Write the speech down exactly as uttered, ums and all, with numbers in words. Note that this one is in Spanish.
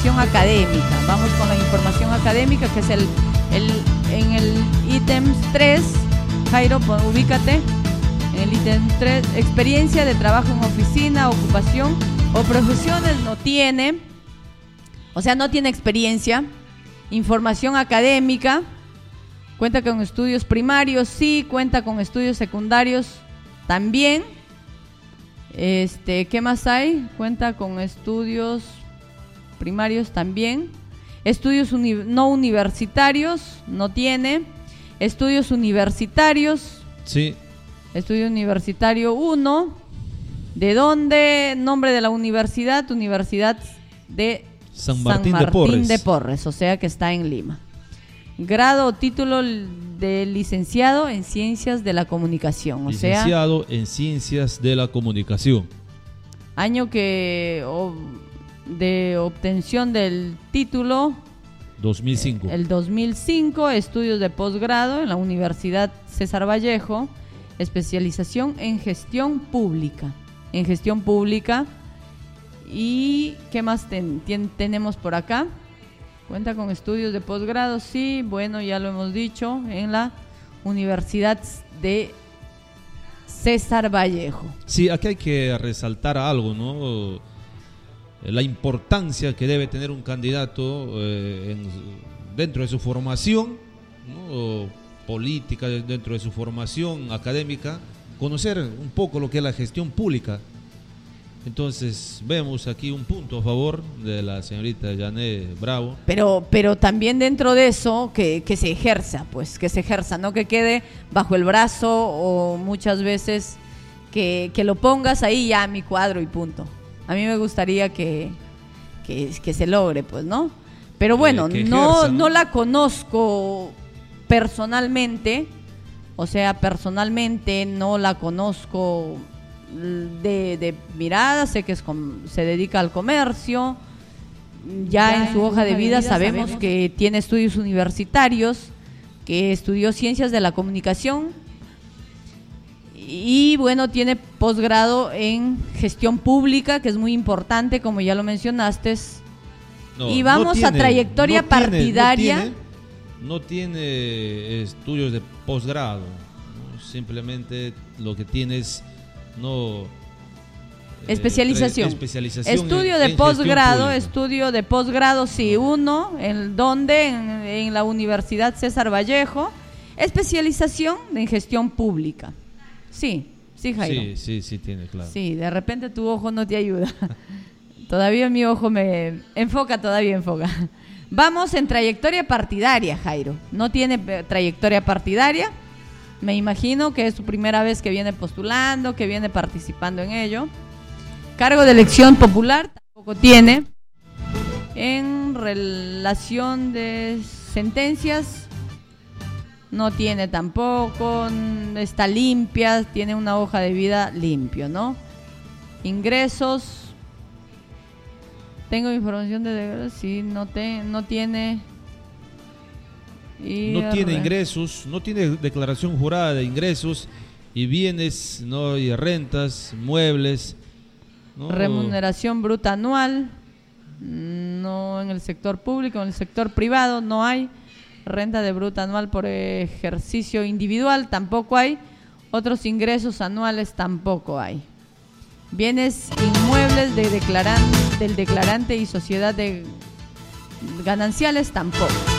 información académica. Vamos con la información académica, que es el, el en el ítem tres, Jairo, ubícate. En el ítem tres, experiencia de trabajo en oficina, ocupación o profesiones, no tiene. O sea, no tiene experiencia. Información académica, cuenta con estudios primarios, sí, cuenta con estudios secundarios también. Este, ¿qué más hay? Cuenta con estudios primarios también. Estudios uni- no universitarios, no tiene. Estudios universitarios. Sí. Estudio universitario uno. ¿De dónde? Nombre de la universidad, Universidad de San Martín, San Martín de, Porres. de Porres, o sea que está en Lima. Grado o título de licenciado en Ciencias de la Comunicación, o licenciado sea, en Ciencias de la Comunicación. Año que o, de obtención del título dos mil cinco. El dos mil cinco, estudios de posgrado en la Universidad César Vallejo, especialización en gestión pública, en gestión pública. ¿Y qué más ten, ten, tenemos por acá? Cuenta con estudios de posgrado, sí, bueno, ya lo hemos dicho, en la Universidad de César Vallejo. Sí, aquí hay que resaltar algo, ¿no? La importancia que debe tener un candidato eh, en, dentro de su formación, ¿no? Política, dentro de su formación académica, conocer un poco lo que es la gestión pública. Entonces vemos aquí un punto a favor de la señorita Janet Bravo. Pero, pero también dentro de eso que, que se ejerza, pues, que se ejerza, no que quede bajo el brazo o muchas veces que, que lo pongas ahí ya a mi cuadro y punto. A mí me gustaría que, que, que se logre, pues, ¿no? Pero bueno, que, que no, ejerza, ¿no? no la conozco personalmente, o sea, personalmente no la conozco de, de mirada, sé que es com, se dedica al comercio, ya, ya en su hoja de vida, vida sabemos, sabemos que tiene estudios universitarios, que estudió Ciencias de la Comunicación y bueno, tiene posgrado en Gestión Pública, que es muy importante, como ya lo mencionaste. No, y vamos no tiene, a trayectoria no partidaria. Tiene, no, tiene, no tiene estudios de posgrado, ¿no? Simplemente lo que tiene es no especialización. Eh, especialización estudio en, de en posgrado, estudio de posgrado, sí, uno, en donde en, en la Universidad César Vallejo, especialización en gestión pública. Sí, sí, Jairo. Sí, sí, sí tiene, claro. Sí, de repente tu ojo no te ayuda. Todavía mi ojo me enfoca, todavía enfoca. Vamos en trayectoria partidaria, Jairo. No tiene trayectoria partidaria. Me imagino que es su primera vez que viene postulando, que viene participando en ello. Cargo de elección popular tampoco tiene. En relación de sentencias no tiene tampoco. Está limpia, tiene una hoja de vida limpio, ¿no? Ingresos. Tengo información de... Sí, no, te, no tiene... I R. No tiene ingresos, no tiene declaración jurada de ingresos y bienes, no, y rentas, muebles, ¿no? Remuneración bruta anual, no en el sector público, en el sector privado no hay. Renta de bruta anual por ejercicio individual tampoco hay. Otros ingresos anuales tampoco hay. Bienes inmuebles de declaran, del declarante y sociedad de gananciales tampoco.